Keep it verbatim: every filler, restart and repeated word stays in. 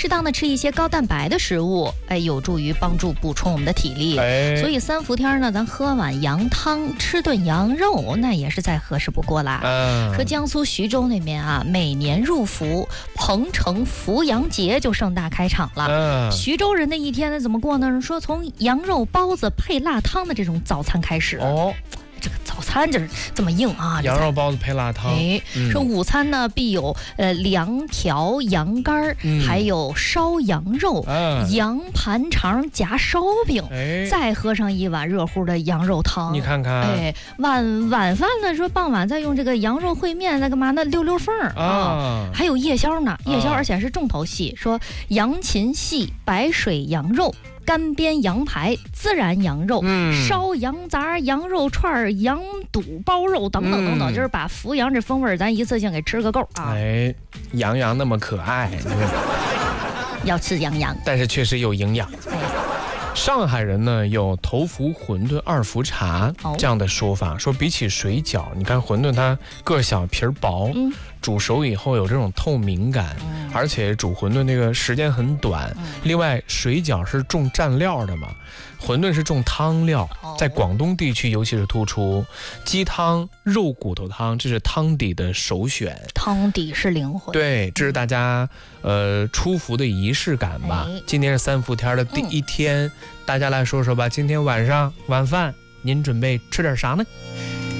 适当的吃一些高蛋白的食物，哎，有助于帮助补充我们的体力。 哎， 所以三伏天呢，咱喝碗羊汤，吃顿羊肉，那也是再合适不过啦。 嗯， 说江苏徐州那边啊，每年入伏，彭城伏羊节就盛大开场了。 嗯， 徐州人的一天呢怎么过呢？说从羊肉包子配辣汤的这种早餐开始。 哦， 这个早餐就是这么硬啊！ 羊肉包子配辣汤。 哎， 嗯、 说午餐呢必有呃凉条、羊肝、嗯，还有烧羊肉、嗯、羊盘肠夹烧饼，哎，再喝上一碗热乎的羊肉汤。 你看看， 哎，晚晚饭呢，说傍晚再用这个羊肉烩面那干嘛呢？溜溜缝儿啊，还有夜宵呢，夜宵而且是重头戏，说羊禽戏、白水羊肉。干煸羊排、孜然羊肉、嗯、烧羊杂、羊肉串、羊肚包肉等等等等，嗯、就是把伏羊这风味咱一次性给吃个够啊！ 哎，羊羊那么可爱， 要吃羊羊， 但是确实有营养。哎，上海人呢有头伏馄饨二伏茶这样的说法，说比起水饺，你看馄饨它个小皮儿薄，嗯、煮熟以后有这种透明感，嗯、而且煮馄饨那个时间很短。嗯、另外，水饺是重蘸料的嘛，馄饨是重汤料，在广东地区尤其是突出。鸡汤、肉骨头汤，这是汤底的首选。 汤底是灵魂。 对，这是大家呃出伏的仪式感吧。哎、今天是三伏天的第一天。嗯，大家来说说吧，今天晚上晚饭您准备吃点啥呢？